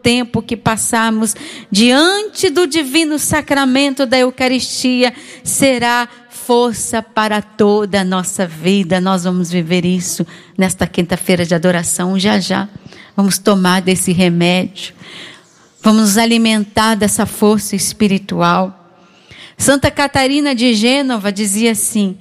tempo que passarmos diante do divino sacramento da Eucaristia será força para toda a nossa vida. Nós vamos viver isso nesta quinta-feira de adoração, já. Vamos tomar desse remédio. Vamos nos alimentar dessa força espiritual. Santa Catarina de Gênova dizia assim: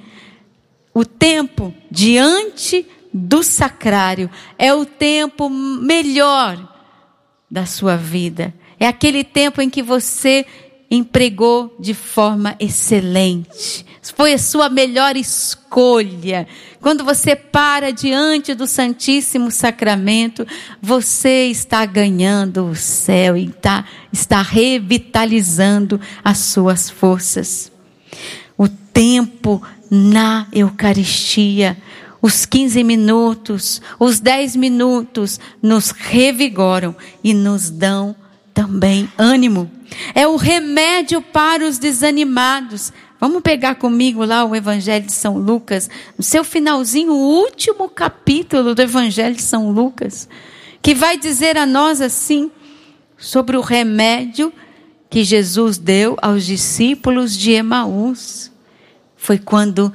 o tempo diante do sacrário é o tempo melhor da sua vida. É aquele tempo em que você empregou de forma excelente. Foi a sua melhor escolha. Quando você para diante do Santíssimo Sacramento, você está ganhando o céu e está revitalizando as suas forças. O tempo na Eucaristia, os 15 minutos, os 10 minutos nos revigoram e nos dão também ânimo. É o remédio para os desanimados. Vamos pegar comigo lá o Evangelho de São Lucas, no seu finalzinho, o último capítulo do Evangelho de São Lucas, que vai dizer a nós assim, sobre o remédio que Jesus deu aos discípulos de Emaús. Foi quando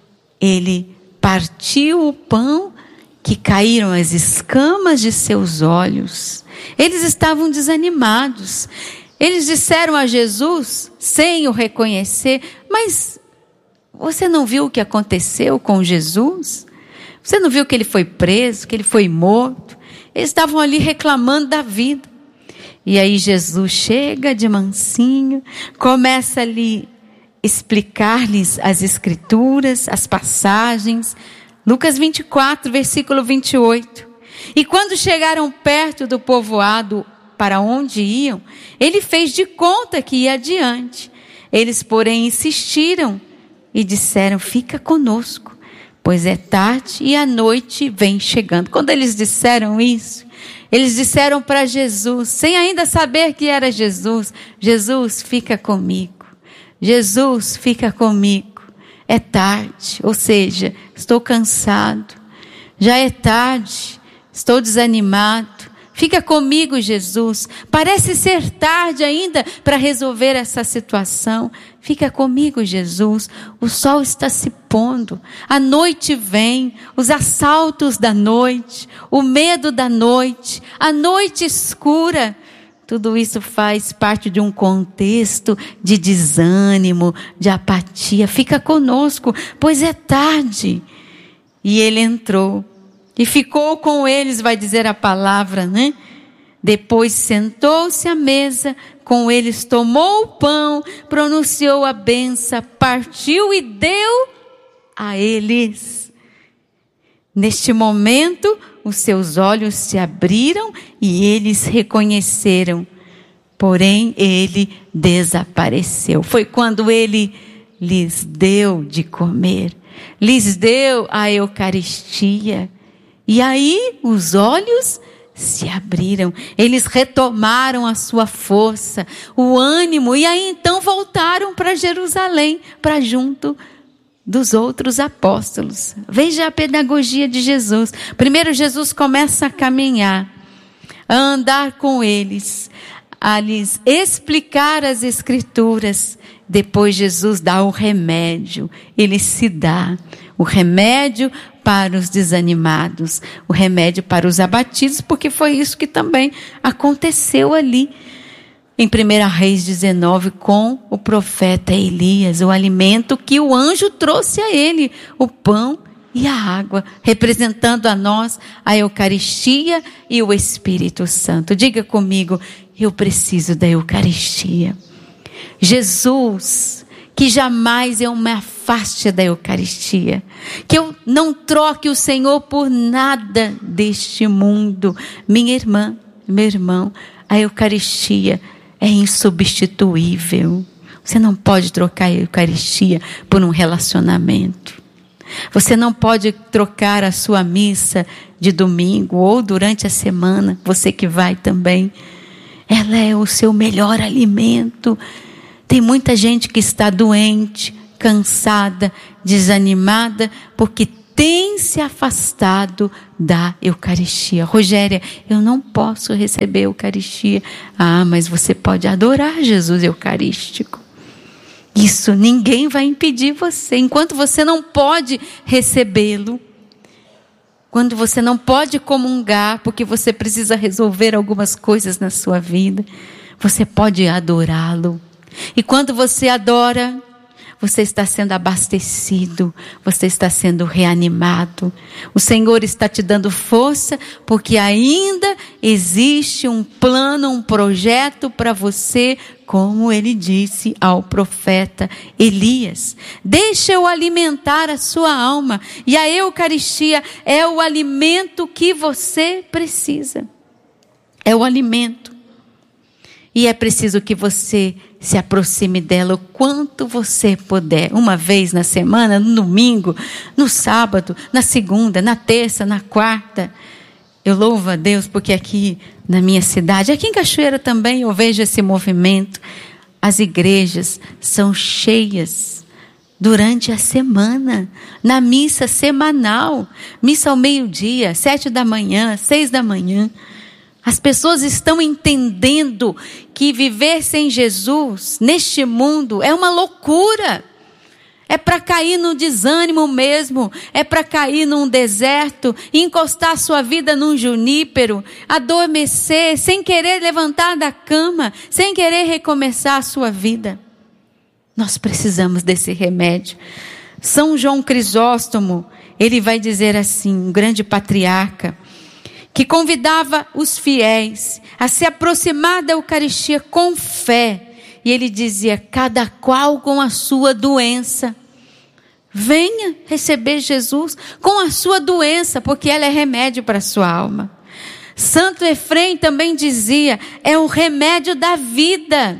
ele partiu o pão, que caíram as escamas de seus olhos. Eles estavam desanimados. Eles disseram a Jesus, sem o reconhecer: mas você não viu o que aconteceu com Jesus? Você não viu que ele foi preso, que ele foi morto? Eles estavam ali reclamando da vida. E aí Jesus chega de mansinho, começa ali explicar-lhes as escrituras, as passagens. Lucas 24, versículo 28. E quando chegaram perto do povoado para onde iam, ele fez de conta que ia adiante. Eles, porém, insistiram e disseram: fica conosco, pois é tarde e a noite vem chegando. Quando eles disseram isso, eles disseram para Jesus, sem ainda saber que era Jesus: Jesus, fica comigo. Jesus, fica comigo. É tarde, ou seja, estou cansado. Já é tarde, estou desanimado. Fica comigo, Jesus. Parece ser tarde ainda para resolver essa situação. Fica comigo, Jesus. O sol está se pondo. A noite vem. Os assaltos da noite. O medo da noite. A noite escura. Tudo isso faz parte de um contexto de desânimo, de apatia. Fica conosco, pois é tarde. E ele entrou. E ficou com eles, vai dizer a palavra, né? Depois sentou-se à mesa com eles, tomou o pão, pronunciou a bênção, partiu e deu a eles. Neste momento, os seus olhos se abriram e eles reconheceram. Porém, ele desapareceu. Foi quando ele lhes deu de comer, lhes deu a Eucaristia. E aí os olhos se abriram, eles retomaram a sua força, o ânimo, e aí então voltaram para Jerusalém, para junto dos outros apóstolos. Veja a pedagogia de Jesus. Primeiro Jesus começa a caminhar, a andar com eles, a lhes explicar as Escrituras. Depois Jesus dá o remédio, ele se dá o remédio para os desanimados, o remédio para os abatidos, porque foi isso que também aconteceu ali em 1 Reis 19 com o profeta Elias, o alimento que o anjo trouxe a ele, o pão e a água, representando a nós a Eucaristia e o Espírito Santo. Diga comigo: eu preciso da Eucaristia. Jesus, que jamais eu me afaste da Eucaristia, que eu não troque o Senhor por nada deste mundo. Minha irmã, meu irmão, a Eucaristia é insubstituível. Você não pode trocar a Eucaristia por um relacionamento. Você não pode trocar a sua missa de domingo ou durante a semana, você que vai também. Ela é o seu melhor alimento. Tem muita gente que está doente, cansada, desanimada, porque tem se afastado da Eucaristia. Rogéria, eu não posso receber a Eucaristia. Ah, mas você pode adorar Jesus Eucarístico. Isso ninguém vai impedir você. Enquanto você não pode recebê-lo, quando você não pode comungar, porque você precisa resolver algumas coisas na sua vida, você pode adorá-lo. E quando você adora, você está sendo abastecido, você está sendo reanimado. O Senhor está te dando força, porque ainda existe um plano, um projeto para você, como ele disse ao profeta Elias. Deixa eu alimentar a sua alma. E a Eucaristia é o alimento que você precisa. É o alimento. E é preciso que você se aproxime dela o quanto você puder. Uma vez na semana, no domingo, no sábado, na segunda, na terça, na quarta. Eu louvo a Deus porque aqui na minha cidade, aqui em Cachoeira também eu vejo esse movimento. As igrejas são cheias durante a semana, na missa semanal. Missa ao meio-dia, 7 da manhã, 6 da manhã. As pessoas estão entendendo que viver sem Jesus neste mundo é uma loucura. É para cair no desânimo mesmo. É para cair num deserto, encostar sua vida num junípero, adormecer, sem querer levantar da cama, sem querer recomeçar a sua vida. Nós precisamos desse remédio. São João Crisóstomo, ele vai dizer assim, um grande patriarca, que convidava os fiéis a se aproximar da Eucaristia com fé. E ele dizia, cada qual com a sua doença. Venha receber Jesus com a sua doença, porque ela é remédio para a sua alma. Santo Efrem também dizia, é o remédio da vida.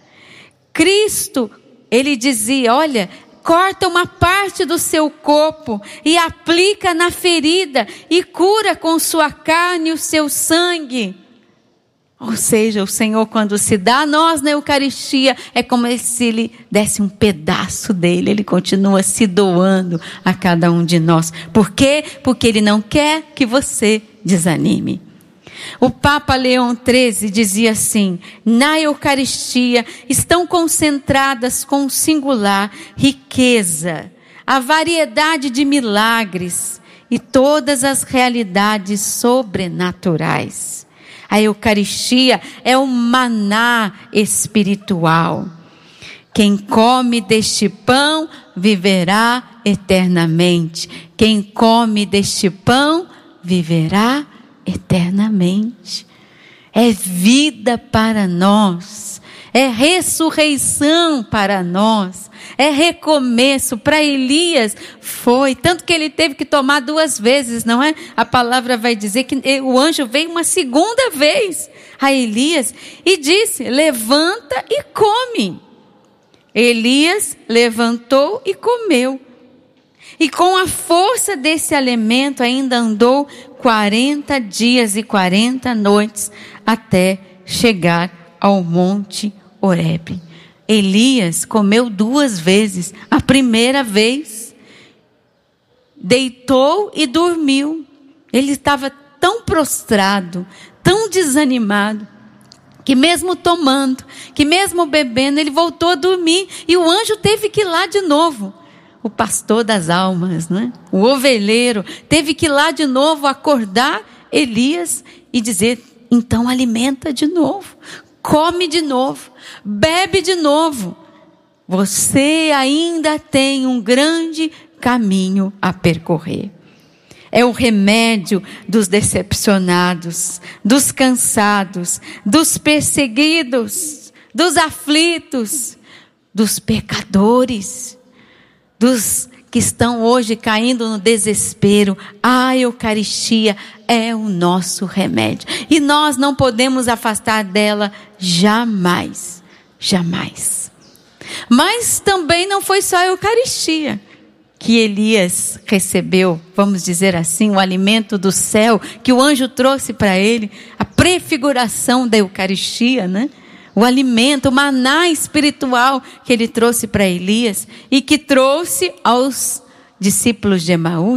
Cristo, ele dizia, olha, corta uma parte do seu corpo e aplica na ferida e cura com sua carne o seu sangue. Ou seja, o Senhor, quando se dá a nós na Eucaristia, é como se Ele desse um pedaço dele. Ele continua se doando a cada um de nós. Por quê? Porque Ele não quer que você desanime. O Papa Leão XIII dizia assim, na Eucaristia estão concentradas com singular riqueza, a variedade de milagres e todas as realidades sobrenaturais. A Eucaristia é o maná espiritual. Quem come deste pão viverá eternamente. Quem come deste pão viverá eternamente. É vida para nós, é ressurreição para nós, é recomeço. Para Elias foi, tanto que ele teve que tomar 2 vezes, não é? A palavra vai dizer que o anjo veio uma segunda vez a Elias e disse, levanta e come. Elias levantou e comeu. E com a força desse alimento ainda andou 40 dias e 40 noites até chegar ao Monte Horebe. Elias comeu 2 vezes. A primeira vez, deitou e dormiu. Ele estava tão prostrado, tão desanimado, que mesmo tomando, que mesmo bebendo, ele voltou a dormir. E o anjo teve que ir lá de novo. O pastor das almas, né? O ovelheiro, teve que ir lá de novo acordar Elias e dizer, então alimenta de novo, come de novo, bebe de novo. Você ainda tem um grande caminho a percorrer. É o remédio dos decepcionados, dos cansados, dos perseguidos, dos aflitos, dos pecadores, dos que estão hoje caindo no desespero. A Eucaristia é o nosso remédio. E nós não podemos afastar dela jamais. Jamais. Mas também não foi só a Eucaristia que Elias recebeu, vamos dizer assim, o alimento do céu, que o anjo trouxe para ele, a prefiguração da Eucaristia, né? O alimento, o maná espiritual que ele trouxe para Elias e que trouxe aos discípulos de Emaús,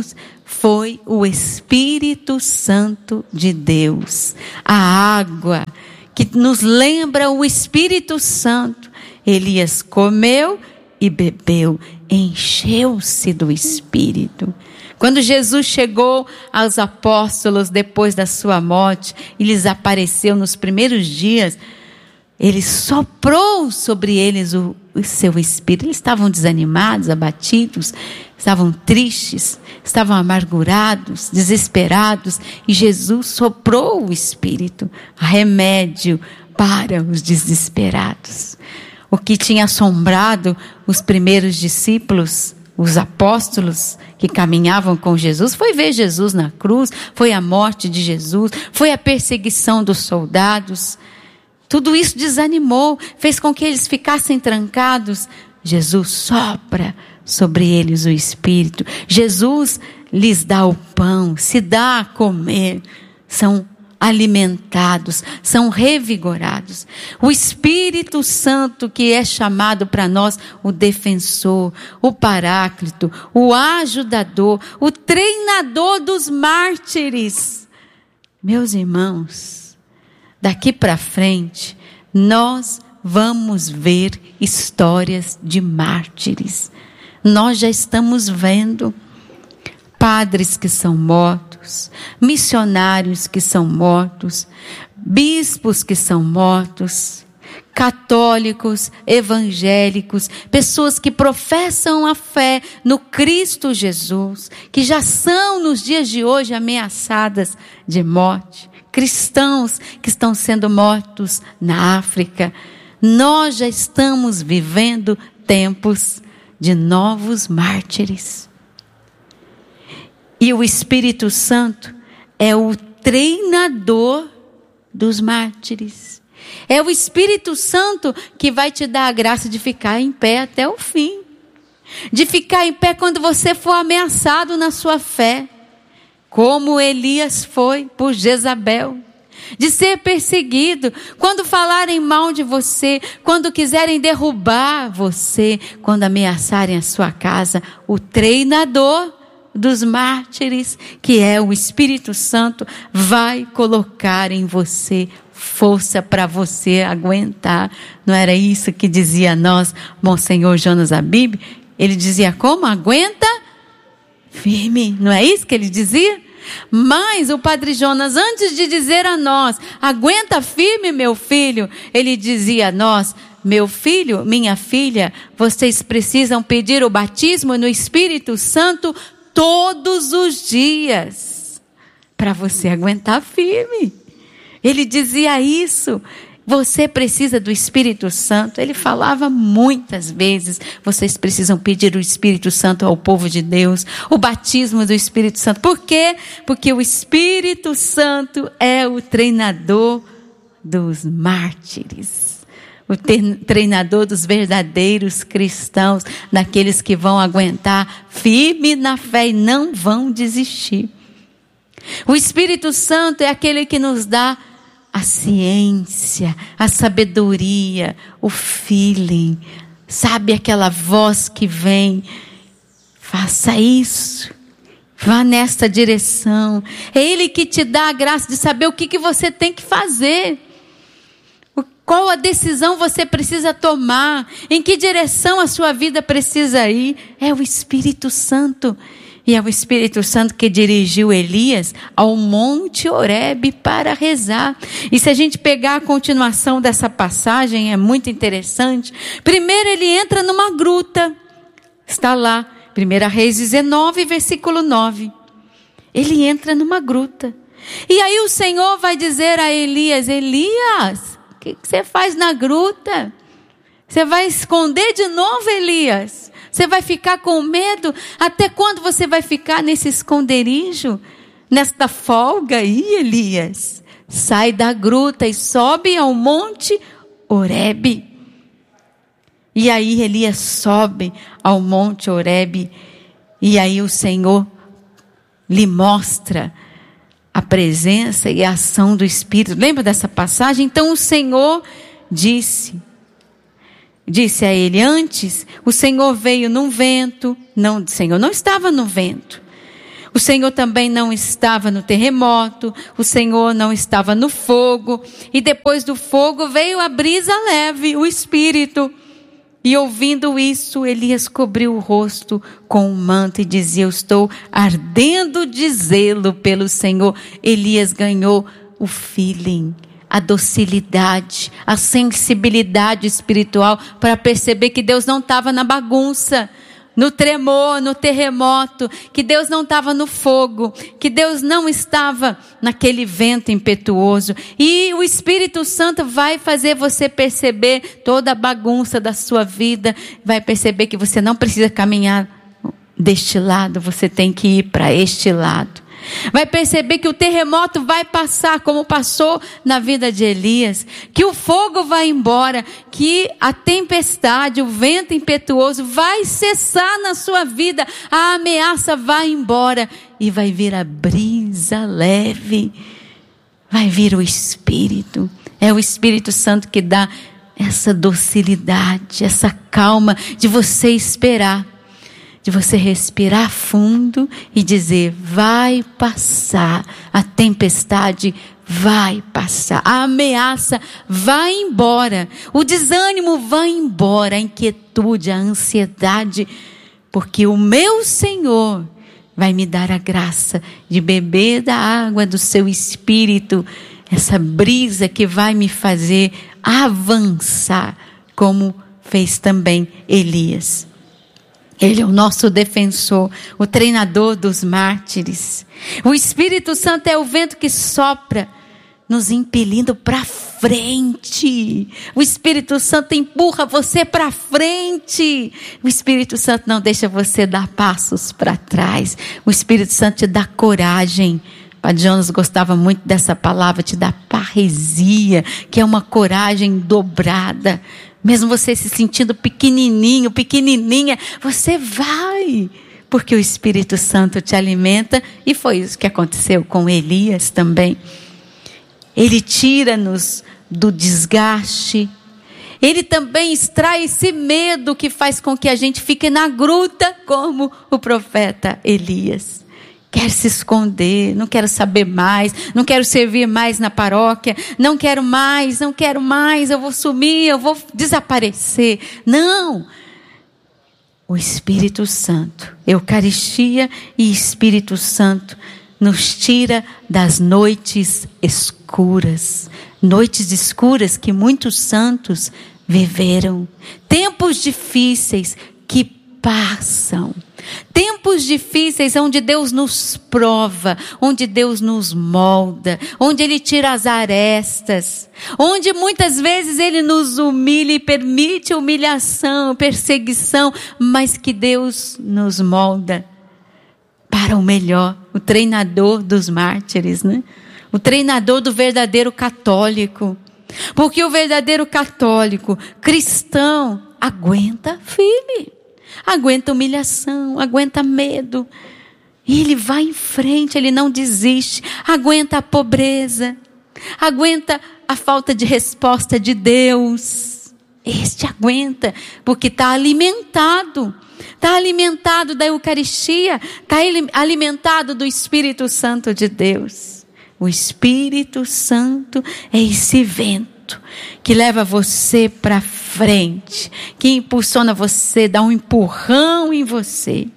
foi o Espírito Santo de Deus. A água que nos lembra o Espírito Santo. Elias comeu e bebeu, encheu-se do Espírito. Quando Jesus chegou aos apóstolos depois da sua morte e lhes apareceu nos primeiros dias, ele soprou sobre eles o seu Espírito. Eles estavam desanimados, abatidos, estavam tristes, estavam amargurados, desesperados, e Jesus soprou o Espírito, remédio para os desesperados. O que tinha assombrado os primeiros discípulos, os apóstolos que caminhavam com Jesus, foi ver Jesus na cruz, foi a morte de Jesus, foi a perseguição dos soldados. Tudo isso desanimou, fez com que eles ficassem trancados. Jesus sopra sobre eles o Espírito. Jesus lhes dá o pão, se dá a comer. São alimentados, são revigorados. O Espírito Santo, que é chamado para nós o defensor, o paráclito, o ajudador, o treinador dos mártires. Meus irmãos, daqui para frente, nós vamos ver histórias de mártires. Nós já estamos vendo padres que são mortos, missionários que são mortos, bispos que são mortos, católicos, evangélicos, pessoas que professam a fé no Cristo Jesus, que já são nos dias de hoje ameaçadas de morte, cristãos que estão sendo mortos na África. Nós já estamos vivendo tempos de novos mártires. E o Espírito Santo é o treinador dos mártires. É o Espírito Santo que vai te dar a graça de ficar em pé até o fim. De ficar em pé quando você for ameaçado na sua fé. Como Elias foi por Jezabel. De ser perseguido. Quando falarem mal de você. Quando quiserem derrubar você. Quando ameaçarem a sua casa. O treinador dos mártires, que é o Espírito Santo, vai colocar em você força para você aguentar. Não era isso que dizia a nós, Monsenhor Jonas Abib? Ele dizia como? Aguenta firme. Não é isso que ele dizia? Mas o Padre Jonas, antes de dizer a nós, aguenta firme, meu filho, ele dizia a nós, meu filho, minha filha, vocês precisam pedir o batismo no Espírito Santo todos os dias, para você aguentar firme. Ele dizia isso. Você precisa do Espírito Santo. Ele falava muitas vezes, vocês precisam pedir o Espírito Santo ao povo de Deus, o batismo do Espírito Santo. Por quê? Porque o Espírito Santo é o treinador dos mártires. O treinador dos verdadeiros cristãos, daqueles que vão aguentar firme na fé e não vão desistir. O Espírito Santo é aquele que nos dá a ciência, a sabedoria, o feeling, sabe, aquela voz que vem, faça isso, vá nesta direção. É Ele que te dá a graça de saber o que você tem que fazer. Qual a decisão você precisa tomar? Em que direção a sua vida precisa ir? É o Espírito Santo. E é o Espírito Santo que dirigiu Elias ao Monte Horebe para rezar. E se a gente pegar a continuação dessa passagem, é muito interessante. Primeiro ele entra numa gruta. Está lá, 1 Reis 19, versículo 9. Ele entra numa gruta. E aí o Senhor vai dizer a Elias, Elias, o que você faz na gruta? Você vai esconder de novo, Elias? Você vai ficar com medo? Até quando você vai ficar nesse esconderijo? Nesta folga aí, Elias? Sai da gruta e sobe ao monte Horebe. E aí Elias sobe ao monte Horebe. E aí o Senhor lhe mostra a presença e a ação do Espírito. Lembra dessa passagem? Então o Senhor disse a ele, antes o Senhor veio num vento. Não, o Senhor não estava no vento. O Senhor também não estava no terremoto, o Senhor não estava no fogo, e depois do fogo veio a brisa leve, o Espírito. E ouvindo isso, Elias cobriu o rosto com um manto e dizia: eu estou ardendo de zelo pelo Senhor. Elias ganhou o feeling, a docilidade, a sensibilidade espiritual para perceber que Deus não estava na bagunça, no tremor, no terremoto, que Deus não estava no fogo, que Deus não estava naquele vento impetuoso. E o Espírito Santo vai fazer você perceber toda a bagunça da sua vida, vai perceber que você não precisa caminhar deste lado, você tem que ir para este lado. Vai perceber que o terremoto vai passar, como passou na vida de Elias, que o fogo vai embora, que a tempestade, o vento impetuoso vai cessar na sua vida, a ameaça vai embora e vai vir a brisa leve, vai vir o Espírito. É o Espírito Santo que dá essa docilidade, essa calma de você esperar, de você respirar fundo e dizer: vai passar, a tempestade vai passar, a ameaça vai embora, o desânimo vai embora, a inquietude, a ansiedade, porque o meu Senhor vai me dar a graça de beber da água do seu Espírito, essa brisa que vai me fazer avançar, como fez também Elias. Ele é o nosso defensor, o treinador dos mártires. O Espírito Santo é o vento que sopra, nos impelindo para frente. O Espírito Santo empurra você para frente. O Espírito Santo não deixa você dar passos para trás. O Espírito Santo te dá coragem. Padre Jonas gostava muito dessa palavra, te dá parresia, que é uma coragem dobrada. Mesmo você se sentindo pequenininho, pequenininha, você vai, porque o Espírito Santo te alimenta, e foi isso que aconteceu com Elias também. Ele tira-nos do desgaste, ele também extrai esse medo que faz com que a gente fique na gruta, como o profeta Elias. Quer se esconder, não quero saber mais, não quero servir mais na paróquia, não quero mais, eu vou sumir, eu vou desaparecer. Não! O Espírito Santo, Eucaristia e Espírito Santo nos tira das noites escuras que muitos santos viveram, tempos difíceis que passam, tempos difíceis onde Deus nos prova, onde Deus nos molda, onde Ele tira as arestas, onde muitas vezes Ele nos humilha e permite humilhação, perseguição, mas que Deus nos molda para o melhor. O treinador dos mártires, né? O treinador do verdadeiro católico, porque o verdadeiro católico, cristão, aguenta firme, aguenta humilhação, aguenta medo, e ele vai em frente, ele não desiste, aguenta a pobreza, aguenta a falta de resposta de Deus. Este aguenta, porque está alimentado da Eucaristia, está alimentado do Espírito Santo de Deus. O Espírito Santo é esse vento que leva você para frente, que impulsiona você, dá um empurrão em você.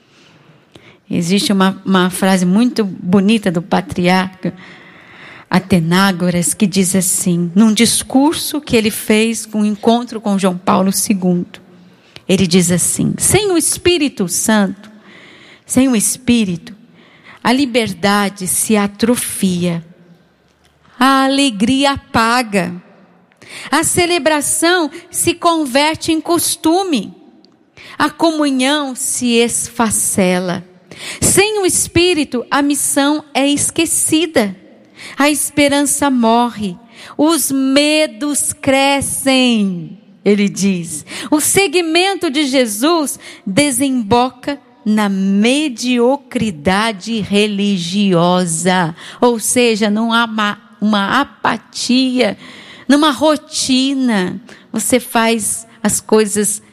Existe uma frase muito bonita do patriarca Atenágoras, que diz assim, num discurso que ele fez com um encontro com João Paulo II. Ele diz assim: sem o Espírito Santo, sem o Espírito, a liberdade se atrofia, a alegria apaga, a celebração se converte em costume, a comunhão se esfacela. Sem o Espírito, a missão é esquecida, a esperança morre, os medos crescem. Ele diz, o seguimento de Jesus desemboca na mediocridade religiosa, ou seja, não há uma apatia, numa rotina. Você faz as coisas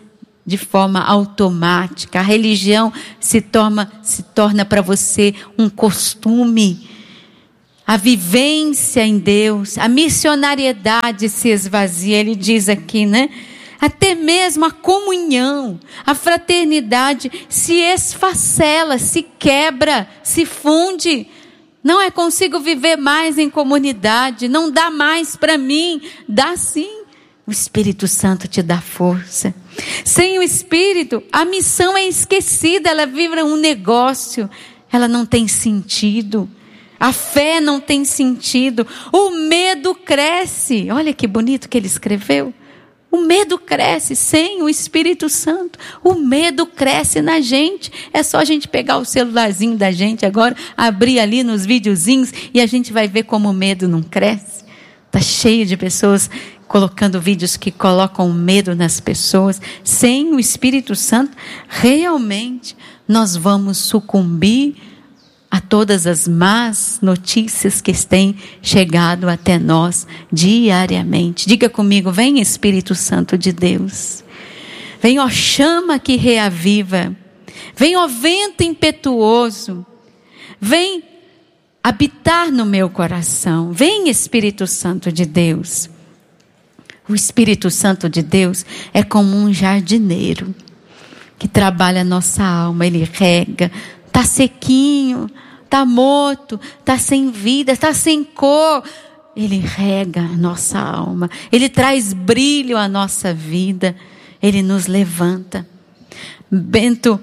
de forma automática. A religião se torna para você um costume. A vivência em Deus, a missionariedade se esvazia. Ele diz aqui, né? Até mesmo a comunhão, a fraternidade se esfacela, se quebra, se funde. Não consigo viver mais em comunidade, não dá mais para mim. Dá sim. O Espírito Santo te dá força. Sem o Espírito, a missão é esquecida, ela vira um negócio, ela não tem sentido. A fé não tem sentido. O medo cresce. Olha que bonito que ele escreveu. O medo cresce sem o Espírito Santo. O medo cresce na gente. É só a gente pegar o celularzinho da gente agora, abrir ali nos videozinhos e a gente vai ver como o medo não cresce. Está cheio de pessoas colocando vídeos que colocam medo nas pessoas. Sem o Espírito Santo, realmente nós vamos sucumbir a todas as más notícias que têm chegado até nós diariamente. Diga comigo, vem Espírito Santo de Deus. Vem, ó chama que reaviva. Vem, ó vento impetuoso. Vem habitar no meu coração. Vem Espírito Santo de Deus. O Espírito Santo de Deus é como um jardineiro que trabalha a nossa alma. Ele rega. Está sequinho, está morto, está sem vida, está sem cor. Ele rega a nossa alma. Ele traz brilho à nossa vida. Ele nos levanta. Bento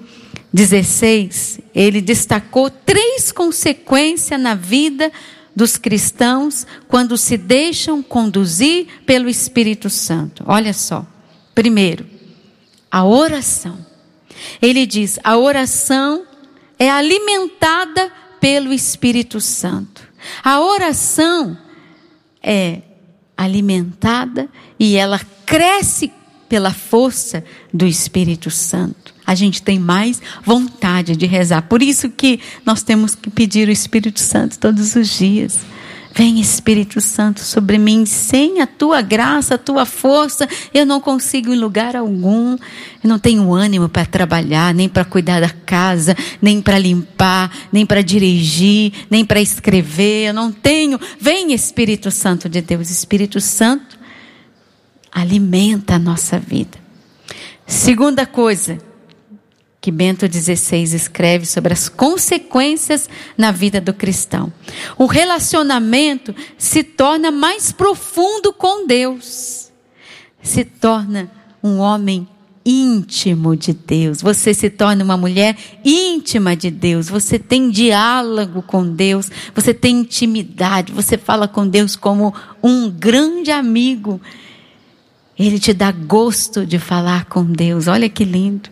XVI, ele destacou 3 consequências na vida dos cristãos quando se deixam conduzir pelo Espírito Santo. Olha só. Primeiro, a oração. Ele diz, a oração é alimentada pelo Espírito Santo. A oração é alimentada e ela cresce pela força do Espírito Santo. A gente tem mais vontade de rezar. Por isso que nós temos que pedir o Espírito Santo todos os dias. Vem Espírito Santo sobre mim, sem a tua graça, a tua força, eu não consigo em lugar algum. Eu não tenho ânimo para trabalhar, nem para cuidar da casa, nem para limpar, nem para dirigir, nem para escrever. Eu não tenho. Vem Espírito Santo de Deus. Espírito Santo alimenta a nossa vida. Segunda coisa que Bento XVI escreve sobre as consequências na vida do cristão. O relacionamento se torna mais profundo com Deus. Se torna um homem íntimo de Deus. Você se torna uma mulher íntima de Deus. Você tem diálogo com Deus. Você tem intimidade. Você fala com Deus como um grande amigo. Ele te dá gosto de falar com Deus. Olha que lindo.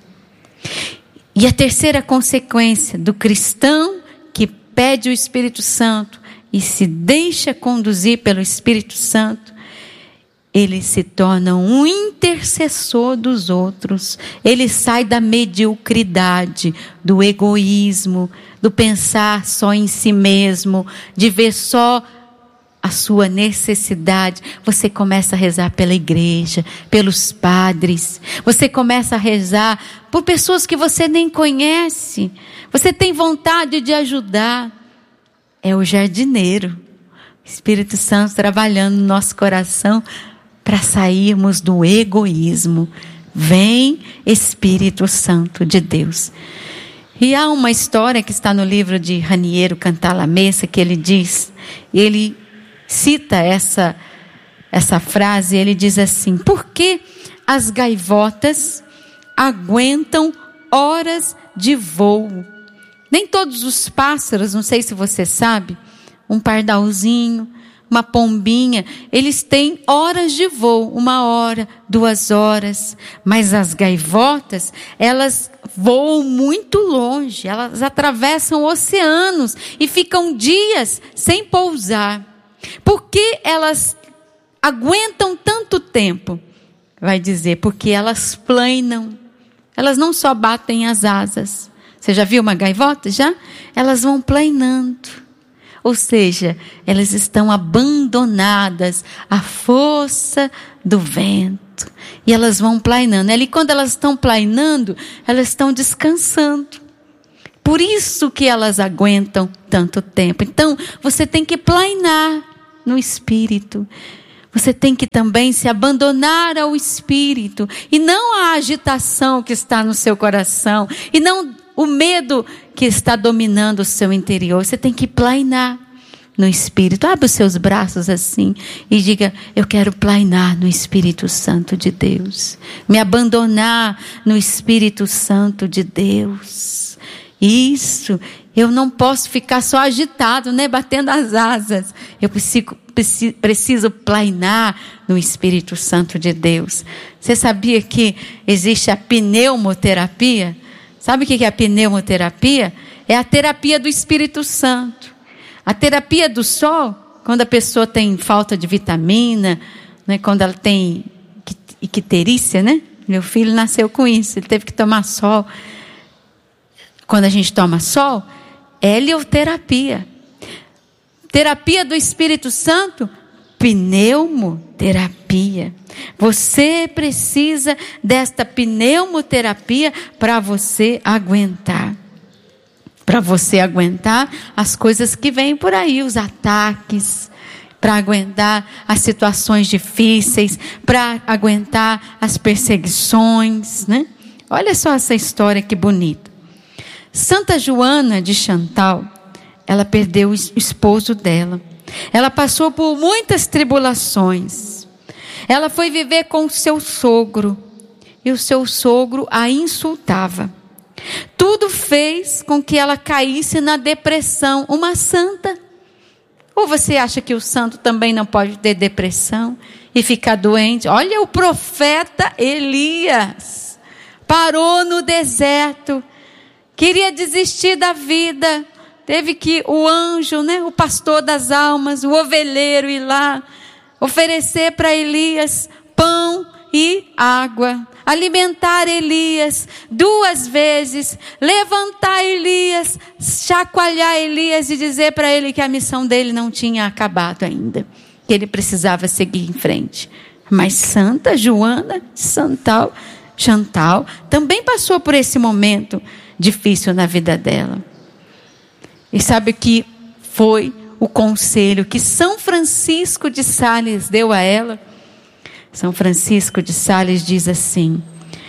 E a terceira consequência do cristão que pede o Espírito Santo e se deixa conduzir pelo Espírito Santo, ele se torna um intercessor dos outros. Ele sai da mediocridade, do egoísmo, do pensar só em si mesmo, de ver só a sua necessidade. Você começa a rezar pela igreja, pelos padres. Você começa a rezar por pessoas que você nem conhece. Você tem vontade de ajudar. É o jardineiro. O Espírito Santo trabalhando no nosso coração para sairmos do egoísmo. Vem Espírito Santo de Deus. E há uma história que está no livro de Raniero Cantalamessa que ele diz, ele cita essa frase, ele diz assim: por que as gaivotas aguentam horas de voo? Nem todos os pássaros, não sei se você sabe, um pardalzinho, uma pombinha, eles têm horas de voo, 1 hora, 2 horas, mas as gaivotas, elas voam muito longe, elas atravessam oceanos e ficam dias sem pousar. Por que elas aguentam tanto tempo? Vai dizer, porque elas planam. Elas não só batem as asas. Você já viu uma gaivota? Já? Elas vão planando. Ou seja, elas estão abandonadas à força do vento. E elas vão plainando. E quando elas estão plainando, elas estão descansando. Por isso que elas aguentam tanto tempo. Então, você tem que plainar no Espírito. Você tem que também se abandonar ao Espírito. E não à agitação que está no seu coração. E não o medo que está dominando o seu interior. Você tem que plainar no Espírito. Abre os seus braços assim e diga: eu quero plainar no Espírito Santo de Deus. Me abandonar no Espírito Santo de Deus. Isso. Eu não posso ficar só agitado, né? Batendo as asas. Eu preciso plainar no Espírito Santo de Deus. Você sabia que existe a pneumoterapia? Sabe o que é a pneumoterapia? É a terapia do Espírito Santo. A terapia do sol, quando a pessoa tem falta de vitamina, né? Quando ela tem icterícia, né? Meu filho nasceu com isso, ele teve que tomar sol. Quando a gente toma sol, é helioterapia. Terapia do Espírito Santo, pneumoterapia. Você precisa desta pneumoterapia para você aguentar. Para você aguentar as coisas que vêm por aí, os ataques. Para aguentar as situações difíceis. Para aguentar as perseguições, né? Olha só essa história que bonita. Santa Joana de Chantal, ela perdeu o esposo dela. Ela passou por muitas tribulações. Ela foi viver com o seu sogro. E o seu sogro a insultava. Tudo fez com que ela caísse na depressão. Uma santa. Ou você acha que o santo também não pode ter depressão e ficar doente? Olha o profeta Elias. Parou no deserto. Queria desistir da vida. Teve que o anjo, né, o pastor das almas, o ovelheiro ir lá, oferecer para Elias pão e água. Alimentar Elias 2 vezes. Levantar Elias, chacoalhar Elias e dizer para ele que a missão dele não tinha acabado ainda. Que ele precisava seguir em frente. Mas Santa Joana Chantal também passou por esse momento difícil na vida dela. E sabe o que foi o conselho que São Francisco de Sales deu a ela? São Francisco de Sales diz assim: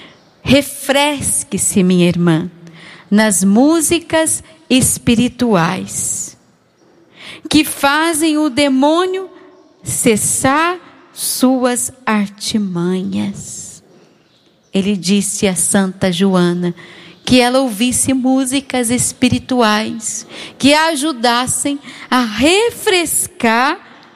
refresque-se, minha irmã, nas músicas espirituais, que fazem o demônio cessar suas artimanhas. Ele disse a Santa Joana que ela ouvisse músicas espirituais que a ajudassem a refrescar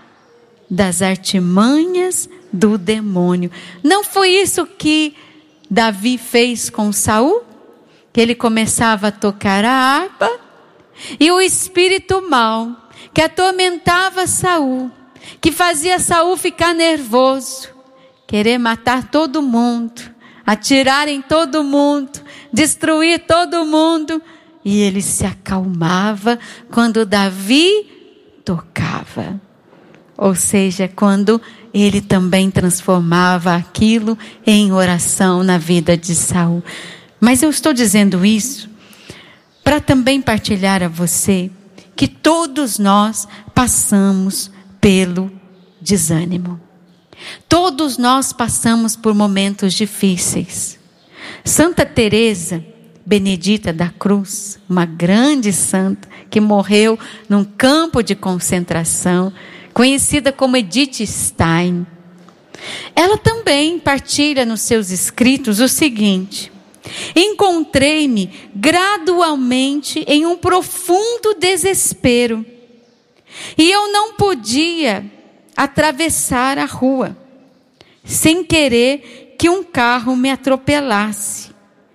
das artimanhas do demônio. Não foi isso que Davi fez com Saul? Que ele começava a tocar a harpa e o espírito mau que atormentava Saul, que fazia Saul ficar nervoso, querer matar todo mundo, atirar em todo mundo, destruir todo mundo. E ele se acalmava quando Davi tocava. Ou seja, quando ele também transformava aquilo em oração na vida de Saul. Mas eu estou dizendo isso para também partilhar a você que todos nós passamos pelo desânimo. Todos nós passamos por momentos difíceis. Santa Teresa Benedita da Cruz, uma grande santa que morreu num campo de concentração, conhecida como Edith Stein. Ela também partilha nos seus escritos o seguinte: encontrei-me gradualmente em um profundo desespero e eu não podia atravessar a rua sem querer que um carro me atropelasse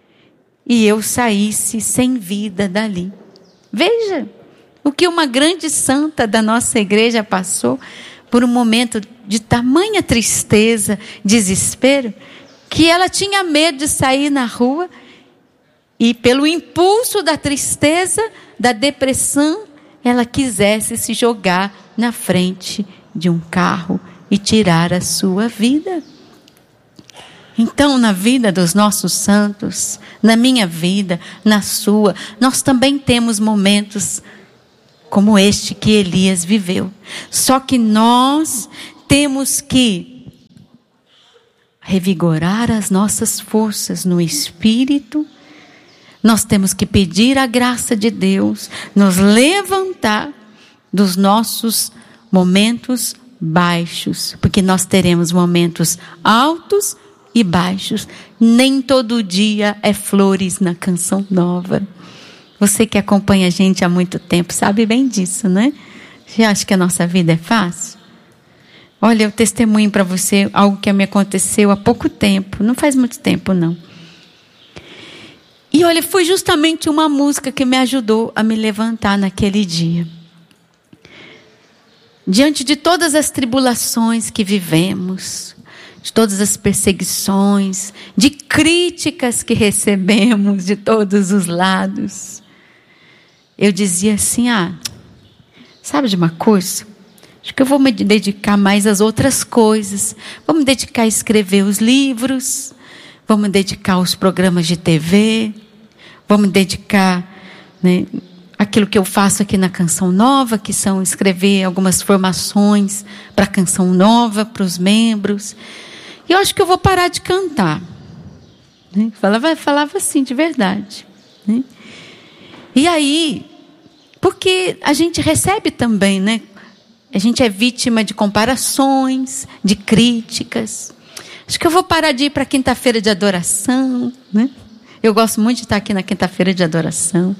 e eu saísse sem vida dali. Veja o que uma grande santa da nossa igreja passou por um momento de tamanha tristeza, desespero, que ela tinha medo de sair na rua e pelo impulso da tristeza, da depressão, ela quisesse se jogar na frente de um carro e tirar a sua vida. Então, na vida dos nossos santos, na minha vida, na sua, nós também temos momentos como este que Elias viveu. Só que nós temos que revigorar as nossas forças no espírito. Nós temos que pedir a graça de Deus, nos levantar dos nossos momentos baixos, porque nós teremos momentos altos e baixos. Nem todo dia é flores na Canção Nova. Você que acompanha a gente há muito tempo sabe bem disso, né? Você acha que a nossa vida é fácil? Olha, eu testemunho para você algo que me aconteceu há pouco tempo. Não faz muito tempo, não. E olha, foi justamente uma música que me ajudou a me levantar naquele dia. Diante de todas as tribulações que vivemos, de todas as perseguições, de críticas que recebemos de todos os lados, eu dizia assim, sabe de uma coisa? Acho que eu vou me dedicar mais às outras coisas. Vou me dedicar a escrever os livros, vou me dedicar aos programas de TV, vou me dedicar, né, àquilo que eu faço aqui na Canção Nova, que são escrever algumas formações para a Canção Nova, para os membros. E eu acho que eu vou parar de cantar. Né? Falava assim, de verdade. Né? E aí, porque a gente recebe também, né? A gente é vítima de comparações, de críticas. Acho que eu vou parar de ir para a quinta-feira de adoração, né? Eu gosto muito de estar aqui na quinta-feira de adoração.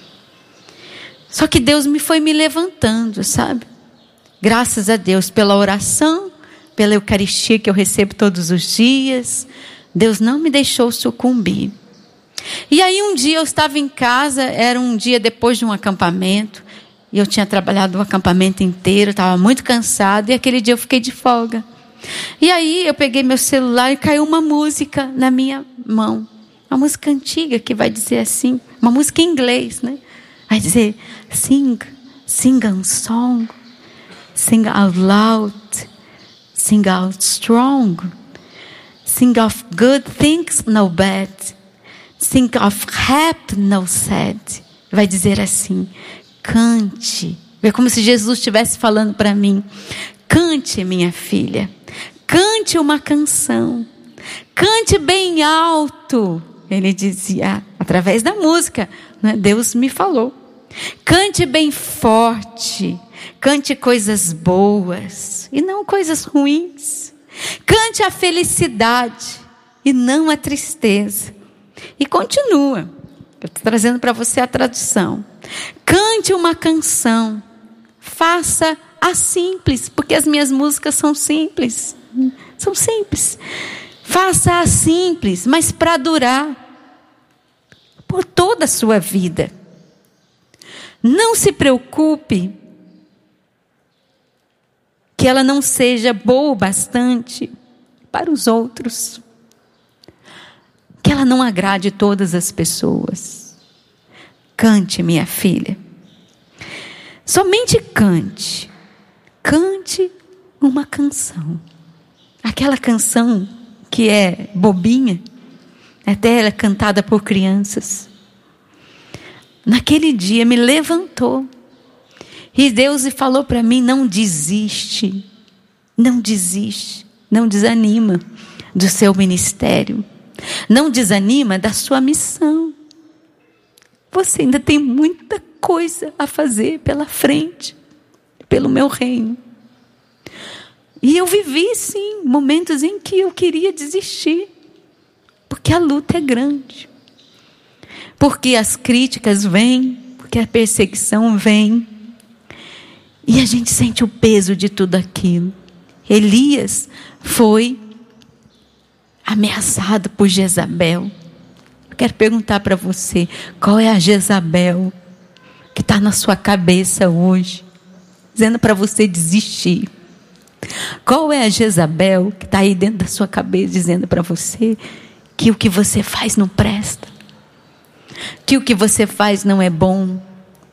Só que Deus foi me levantando, sabe? Graças a Deus pela oração, pela Eucaristia que eu recebo todos os dias. Deus não me deixou sucumbir. E aí um dia eu estava em casa, era um dia depois de um acampamento. E eu tinha trabalhado o acampamento inteiro, estava muito cansada. E aquele dia eu fiquei de folga. E aí eu peguei meu celular e caiu uma música na minha mão. Uma música antiga que vai dizer assim, uma música em inglês, né? Vai dizer, sing a song, sing out loud, sing out strong, sing of good things, no bad, sing of happy, no sad. Vai dizer assim, cante. É como se Jesus estivesse falando para mim, cante, minha filha, cante uma canção, cante bem alto. Ele dizia, através da música, né? Deus me falou. Cante bem forte, cante coisas boas e não coisas ruins. Cante a felicidade e não a tristeza. E continua. Eu estou trazendo para você a tradução. Cante uma canção. Faça a simples, porque as minhas músicas são simples. São simples. Faça-a simples, mas para durar por toda a sua vida. Não se preocupe que ela não seja boa o bastante para os outros. Que ela não agrade todas as pessoas. Cante, minha filha. Somente cante. Cante uma canção. Aquela canção que é bobinha, até ela é cantada por crianças. Naquele dia me levantou. E Deus falou para mim, não desiste. Não desiste. Não desanima do seu ministério. Não desanima da sua missão. Você ainda tem muita coisa a fazer pela frente. Pelo meu reino. E eu vivi, sim, momentos em que eu queria desistir. Porque a luta é grande. Porque as críticas vêm. Porque a perseguição vem. E a gente sente o peso de tudo aquilo. Elias foi ameaçado por Jezabel. Eu quero perguntar para você, qual é a Jezabel que está na sua cabeça hoje, dizendo para você desistir? Qual é a Jezabel que está aí dentro da sua cabeça, dizendo para você que o que você faz não presta, que o que você faz não é bom,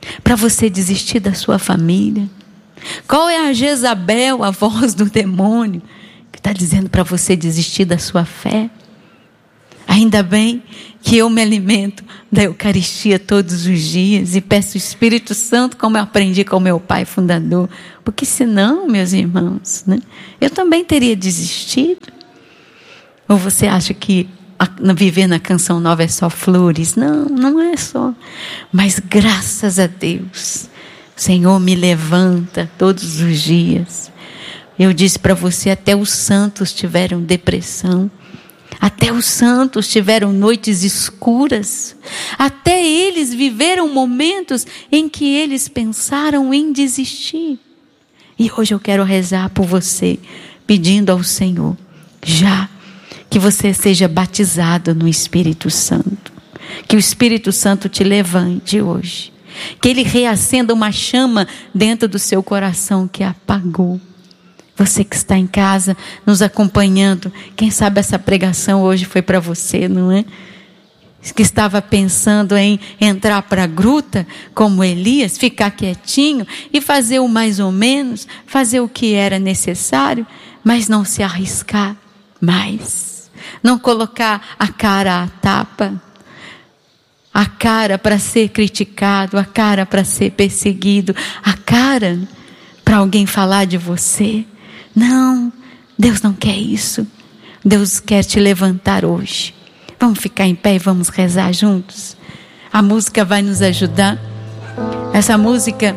para você desistir da sua família? Qual é a Jezabel, a voz do demônio, que está dizendo para você desistir da sua fé? Ainda bem que eu me alimento da Eucaristia todos os dias e peço o Espírito Santo, como eu aprendi com meu pai fundador, porque senão, meus irmãos, né, eu também teria desistido. Ou você acha que viver na Canção Nova é só flores? Não, não é só. Mas graças a Deus, o Senhor me levanta todos os dias. Eu disse para você, até os santos tiveram depressão. Até os santos tiveram noites escuras. Até eles viveram momentos em que eles pensaram em desistir. E hoje eu quero rezar por você, pedindo ao Senhor, já, que você seja batizado no Espírito Santo. Que o Espírito Santo te levante hoje. Que Ele reacenda uma chama dentro do seu coração que apagou. Você que está em casa, nos acompanhando, quem sabe essa pregação hoje foi para você, não é? Que estava pensando em entrar para a gruta, como Elias, ficar quietinho e fazer o mais ou menos, fazer o que era necessário, mas não se arriscar mais. Não colocar a cara à tapa, a cara para ser criticado, a cara para ser perseguido, a cara para alguém falar de você. Não, Deus não quer isso. Deus quer te levantar hoje. Vamos ficar em pé e vamos rezar juntos. A música vai nos ajudar. Essa música,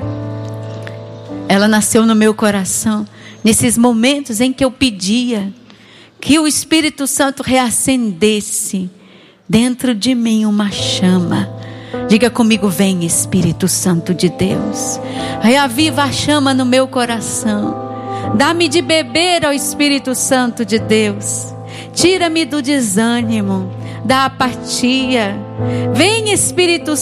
ela nasceu no meu coração nesses momentos em que eu pedia que o Espírito Santo reacendesse dentro de mim uma chama. Diga comigo, vem Espírito Santo de Deus, reaviva a chama no meu coração. Dá-me de beber ao Espírito Santo de Deus. Tira-me do desânimo, da apatia. Vem Espírito